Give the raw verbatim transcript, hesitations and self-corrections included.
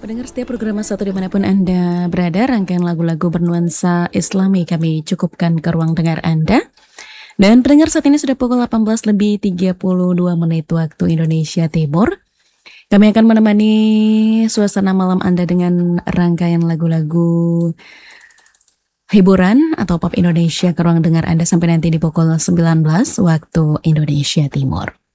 Pendengar setiap program satu dimanapun Anda berada, rangkaian lagu-lagu bernuansa Islami kami cukupkan ke ruang dengar Anda. Dan pendengar, saat ini sudah pukul delapan belas lebih tiga puluh dua menit waktu Indonesia Timur. Kami akan menemani suasana malam Anda dengan rangkaian lagu-lagu hiburan atau pop Indonesia ke ruang dengar Anda sampai nanti di pukul sembilan belas waktu Indonesia Timur.